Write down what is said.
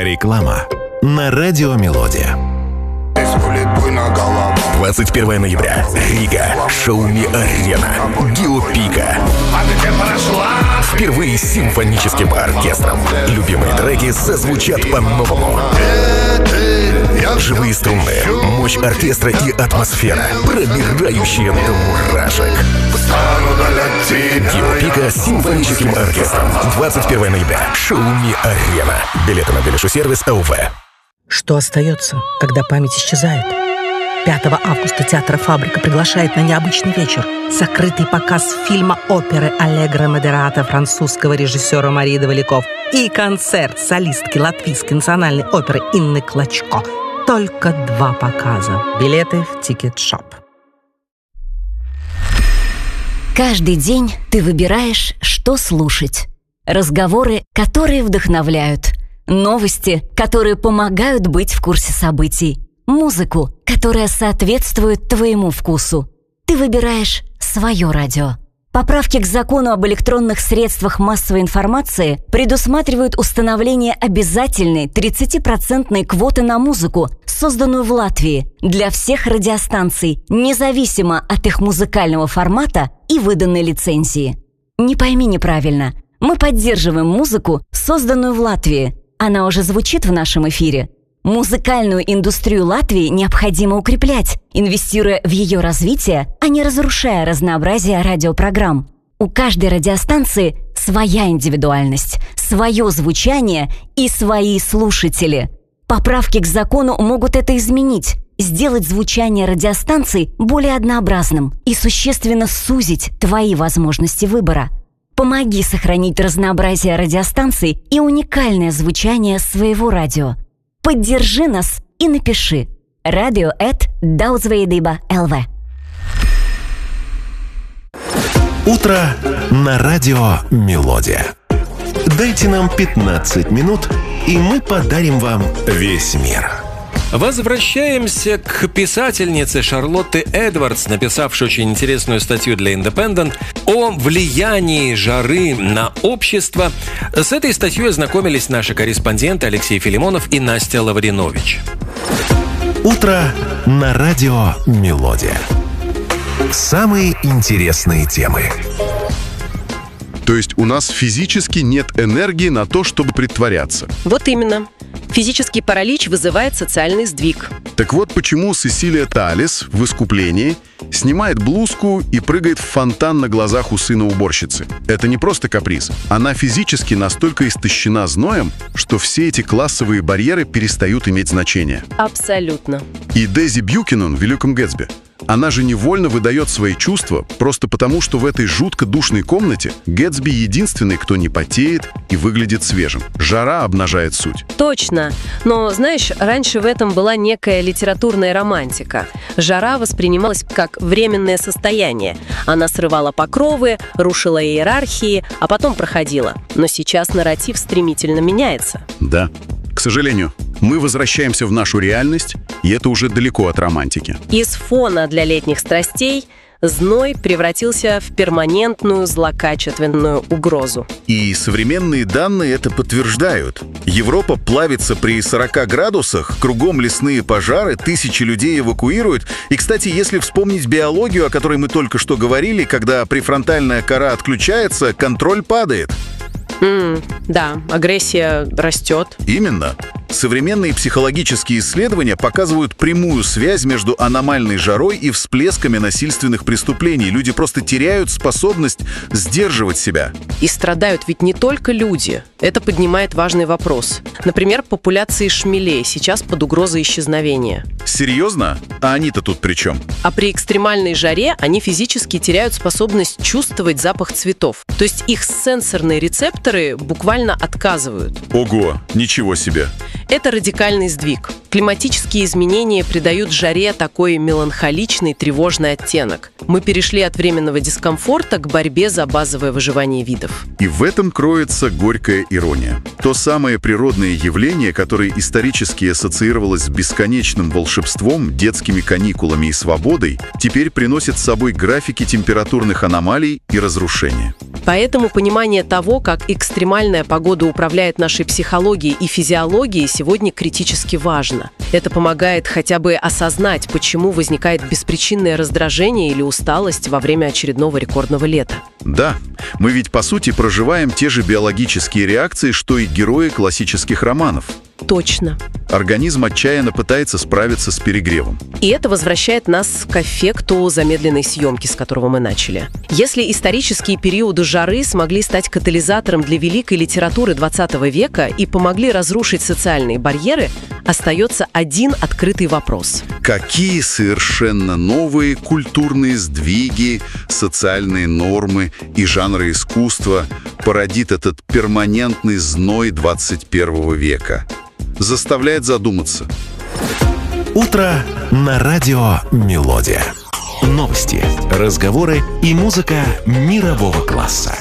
Реклама на Радио Мелодия. 21 ноября. Рига. Шоуми-арена. Геопика. Впервые с симфоническим оркестром. Любимые треки зазвучат по-новому. Живые струны, мощь оркестра и атмосфера, пробирающая до мурашек. Геопика с симфоническим оркестром. 21 ноября. Шоуми-арена. Билеты на Белишу-сервис АУВ. Что остается, когда память исчезает? 5 августа театр «Фабрика» приглашает на необычный вечер. Закрытый показ фильма оперы «Аллегро модерато» французского режиссера Марии Доваляков и концерт солистки Латвийской национальной оперы Инны Клочко. Только 2 показа. Билеты в Тикет-шоп. Каждый день ты выбираешь, что слушать. Разговоры, которые вдохновляют. Новости, которые помогают быть в курсе событий. Музыку, которая соответствует твоему вкусу. Ты выбираешь свое радио. Поправки к закону об электронных средствах массовой информации предусматривают установление обязательной 30% квоты на музыку, созданную в Латвии, для всех радиостанций, независимо от их музыкального формата и выданной лицензии. Не пойми неправильно. Мы поддерживаем музыку, созданную в Латвии. Она уже звучит в нашем эфире. Музыкальную индустрию Латвии необходимо укреплять, инвестируя в ее развитие, а не разрушая разнообразие радиопрограмм. У каждой радиостанции своя индивидуальность, свое звучание и свои слушатели. Поправки к закону могут это изменить, сделать звучание радиостанций более однообразным и существенно сузить твои возможности выбора. Помоги сохранить разнообразие радиостанций и уникальное звучание своего радио. Поддержи нас и напиши radio@daudzveidība.lv. Утро на Радио Мелодия. Дайте нам 15 минут, и мы подарим вам весь мир. Возвращаемся к писательнице Шарлотте Эдвардс, написавшей очень интересную статью для Independent о влиянии жары на общество. С этой статьей ознакомились наши корреспонденты Алексей Филимонов и Настя Лавринович. Утро на Радио Мелодия. Самые интересные темы. То есть у нас физически нет энергии на то, чтобы притворяться. Вот именно. Физический паралич вызывает социальный сдвиг. Так вот почему Сесилия Талис в «Искуплении» снимает блузку и прыгает в фонтан на глазах у сына уборщицы. Это не просто каприз. Она физически настолько истощена зноем, что все эти классовые барьеры перестают иметь значение. Абсолютно. И Дейзи Бьюкенен в «Великом Гэтсби». Она же невольно выдает свои чувства просто потому, что в этой жутко душной комнате Гэтсби единственный, кто не потеет и выглядит свежим. Жара обнажает суть. Точно. Но, знаешь, раньше в этом была некая литературная романтика. Жара воспринималась как временное состояние. Она срывала покровы, рушила иерархии, а потом проходила. Но сейчас нарратив стремительно меняется. Да. К сожалению, мы возвращаемся в нашу реальность, и это уже далеко от романтики. Из фона для летних страстей зной превратился в перманентную злокачественную угрозу. И современные данные это подтверждают. Европа плавится при 40 градусах, кругом лесные пожары, тысячи людей эвакуируют. И, кстати, если вспомнить биологию, о которой мы только что говорили, когда префронтальная кора отключается, контроль падает. Да, агрессия растет. Именно. Современные психологические исследования показывают прямую связь между аномальной жарой и всплесками насильственных преступлений. Люди просто теряют способность сдерживать себя. И страдают ведь не только люди. Это поднимает важный вопрос. Например, популяции шмелей сейчас под угрозой исчезновения. Серьезно? А они-то тут при чем? А при экстремальной жаре они физически теряют способность чувствовать запах цветов. То есть их сенсорные рецепторы буквально отказывают. Ого, ничего себе. Это радикальный сдвиг. Климатические изменения придают жаре такой меланхоличный, тревожный оттенок. Мы перешли от временного дискомфорта к борьбе за базовое выживание видов. И в этом кроется горькая ирония. То самое природное явление, которое исторически ассоциировалось с бесконечным волшебством, детскими каникулами и свободой, теперь приносит с собой графики температурных аномалий и разрушения. Поэтому понимание того, как экстремальная погода управляет нашей психологией и физиологией, сегодня критически важно. Это помогает хотя бы осознать, почему возникает беспричинное раздражение или усталость во время очередного рекордного лета. Да, мы ведь по сути проживаем те же биологические реакции, что и герои классических романов. Точно. Организм отчаянно пытается справиться с перегревом. И это возвращает нас к эффекту замедленной съемки, с которого мы начали. Если исторические периоды жары смогли стать катализатором для великой литературы XX века и помогли разрушить социальные барьеры, остается один открытый вопрос. Какие совершенно новые культурные сдвиги, социальные нормы и жанры искусства породит этот перманентный зной 21 века? Заставляет задуматься. Утро на радио «Мелодия». Новости, разговоры и музыка мирового класса.